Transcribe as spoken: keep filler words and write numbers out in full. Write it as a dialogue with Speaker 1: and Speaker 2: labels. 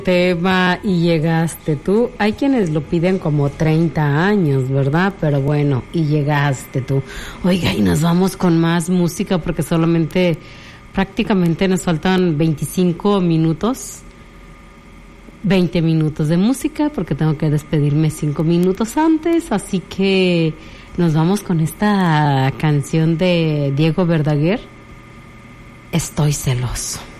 Speaker 1: Tema y llegaste tú. Hay quienes lo piden como treinta años, ¿verdad? Pero bueno, y llegaste tú. Oiga, y nos vamos con más música porque solamente prácticamente nos faltan veinticinco minutos. veinte minutos de música porque tengo que despedirme cinco minutos antes, así que nos vamos con esta canción de Diego Verdaguer, Estoy celoso.